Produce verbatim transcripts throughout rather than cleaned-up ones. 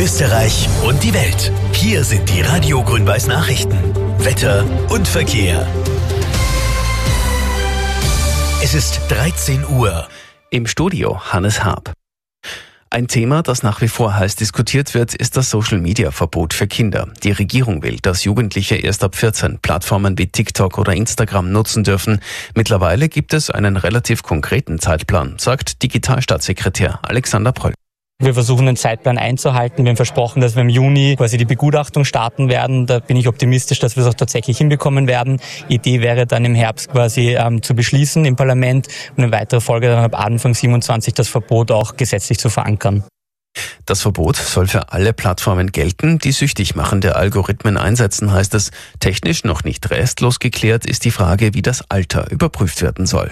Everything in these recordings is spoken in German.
Österreich und die Welt. Hier sind die Radio Grün-Weiß Nachrichten. Wetter und Verkehr. Es ist dreizehn Uhr. Im Studio Hannes Haab. Ein Thema, das nach wie vor heiß diskutiert wird, ist das Social-Media-Verbot für Kinder. Die Regierung will, dass Jugendliche erst ab vierzehn Plattformen wie TikTok oder Instagram nutzen dürfen. Mittlerweile gibt es einen relativ konkreten Zeitplan, sagt Digitalstaatssekretär Alexander Pröll. Wir versuchen den Zeitplan einzuhalten. Wir haben versprochen, dass wir im Juni quasi die Begutachtung starten werden. Da bin ich optimistisch, dass wir es auch tatsächlich hinbekommen werden. Idee wäre dann im Herbst quasi ähm, zu beschließen im Parlament und in weiterer Folge dann ab Anfang siebenundzwanzig das Verbot auch gesetzlich zu verankern. Das Verbot soll für alle Plattformen gelten, die süchtig machende Algorithmen einsetzen, heißt es. Technisch noch nicht restlos geklärt ist die Frage, wie das Alter überprüft werden soll.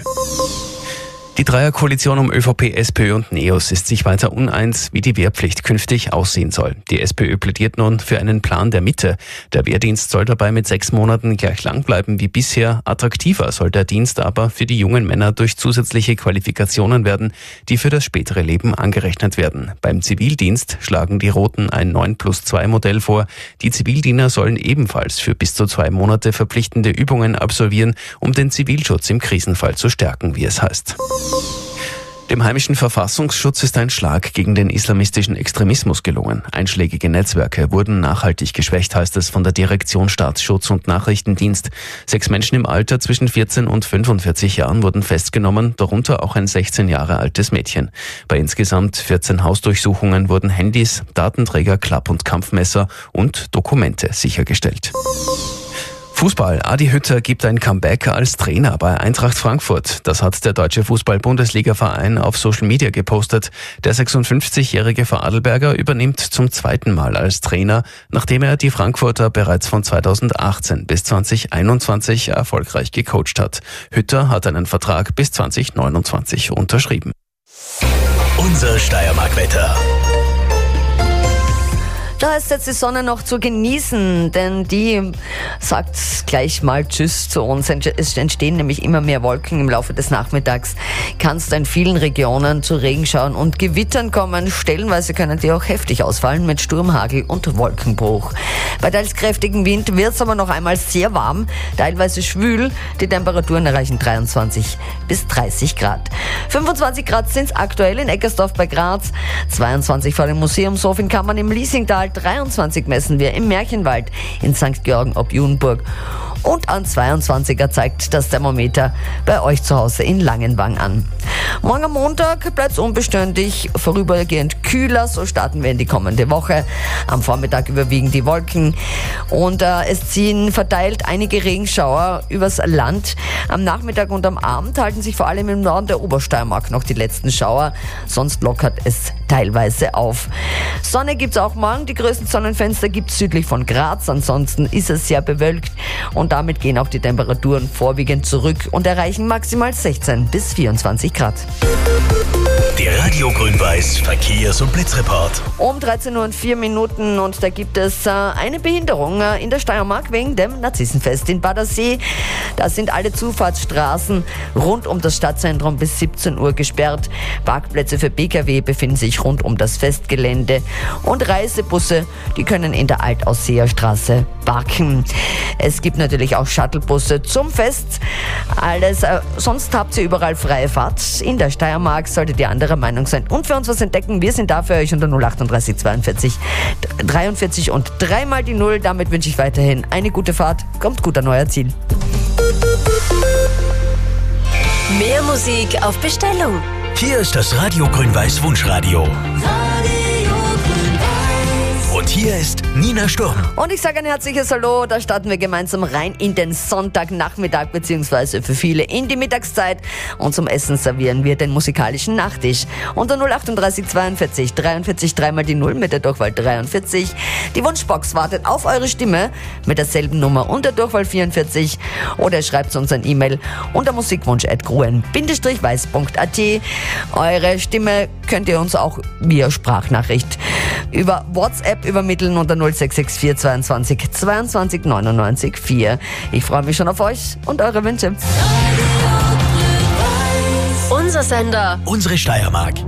Die Dreierkoalition um ÖVP, SPÖ und NEOS ist sich weiter uneins, wie die Wehrpflicht künftig aussehen soll. Die SPÖ plädiert nun für einen Plan der Mitte. Der Wehrdienst soll dabei mit sechs Monaten gleich lang bleiben wie bisher. Attraktiver soll der Dienst aber für die jungen Männer durch zusätzliche Qualifikationen werden, die für das spätere Leben angerechnet werden. Beim Zivildienst schlagen die Roten ein neun plus zwei Modell vor. Die Zivildiener sollen ebenfalls für bis zu zwei Monate verpflichtende Übungen absolvieren, um den Zivilschutz im Krisenfall zu stärken, wie es heißt. Dem heimischen Verfassungsschutz ist ein Schlag gegen den islamistischen Extremismus gelungen. Einschlägige Netzwerke wurden nachhaltig geschwächt, heißt es von der Direktion Staatsschutz und Nachrichtendienst. Sechs Menschen im Alter zwischen vierzehn und fünfundvierzig Jahren wurden festgenommen, darunter auch ein sechzehn Jahre altes Mädchen. Bei insgesamt vierzehn Hausdurchsuchungen wurden Handys, Datenträger, Klapp- und Kampfmesser und Dokumente sichergestellt. Fußball. Adi Hütter gibt ein Comeback als Trainer bei Eintracht Frankfurt. Das hat der deutsche Fußball-Bundesliga-Verein auf Social Media gepostet. Der sechsundfünfzigjährige Vorarlberger übernimmt zum zweiten Mal als Trainer, nachdem er die Frankfurter bereits von zweitausendachtzehn bis zweitausendeinundzwanzig erfolgreich gecoacht hat. Hütter hat einen Vertrag bis zweitausendneunundzwanzig unterschrieben. Unser Steiermark-Wetter. Da ist jetzt die Sonne noch zu genießen, denn die sagt gleich mal Tschüss zu uns. Es entstehen nämlich immer mehr Wolken im Laufe des Nachmittags. Kann es in vielen Regionen zu Regenschauern und Gewittern kommen. Stellenweise können die auch heftig ausfallen mit Sturm, Hagel und Wolkenbruch. Bei teils kräftigem Wind wird es aber noch einmal sehr warm, teilweise schwül. Die Temperaturen erreichen dreiundzwanzig bis dreißig Grad. fünfundzwanzig Grad sind es aktuell in Eckersdorf bei Graz, zweiundzwanzig vor dem Museumshof in Kammern im Liesingtal, dreiundzwanzig messen wir im Märchenwald in Sankt Georgen ob Junenburg. Und an zweiundzwanziger zeigt das Thermometer bei euch zu Hause in Langenwang an. Morgen am Montag bleibt es unbeständig, vorübergehend kühler, so starten wir in die kommende Woche. Am Vormittag überwiegen die Wolken und äh, es ziehen verteilt einige Regenschauer übers Land. Am Nachmittag und am Abend halten sich vor allem im Norden der Obersteiermark noch die letzten Schauer, sonst lockert es teilweise auf. Sonne gibt's auch morgen, die größten Sonnenfenster gibt's südlich von Graz, ansonsten ist es sehr bewölkt und damit gehen auch die Temperaturen vorwiegend zurück und erreichen maximal sechzehn bis vierundzwanzig Grad. Der Radio Grün-Weiß Verkehrs- und Blitzreport. Um dreizehn Uhr und vier Minuten und da gibt es äh, eine Behinderung äh, in der Steiermark wegen dem Narzissenfest in Badersee. Da sind alle Zufahrtsstraßen rund um das Stadtzentrum bis siebzehn Uhr gesperrt. Parkplätze für P K W befinden sich rund um das Festgelände und Reisebusse, die können in der Altausseerstraße parken. Es gibt natürlich auch Shuttlebusse zum Fest. Alles, äh, sonst habt ihr überall freie Fahrt. In der Steiermark solltet ihr anderer Meinung sein und für uns was entdecken. Wir sind da für euch unter null achtunddreißig zweiundvierzig dreiundvierzig und dreimal die Null. Damit wünsche ich weiterhin eine gute Fahrt. Kommt gut an euer Ziel. Mehr Musik auf Bestellung. Hier ist das Radio Grün-Weiß Wunschradio. Und hier ist Nina Sturm. Und ich sage ein herzliches Hallo, da starten wir gemeinsam rein in den Sonntagnachmittag, beziehungsweise für viele in die Mittagszeit. Und zum Essen servieren wir den musikalischen Nachtisch. Unter null achtunddreißig zweiundvierzig dreiundvierzig dreimal die Null mit der Durchwahl dreiundvierzig. Die Wunschbox wartet auf eure Stimme mit derselben Nummer und der Durchwahl vierundvierzig. Oder schreibt uns ein E-Mail unter musikwunsch at gruen weiß punkt a t. Eure Stimme könnt ihr uns auch via Sprachnachricht über WhatsApp übermitteln unter null sechs sechs vier zweiundzwanzig zweiundzwanzig neunundneunzig vier. Ich freue mich schon auf euch und eure Wünsche. Unser Sender. Unsere Steiermark.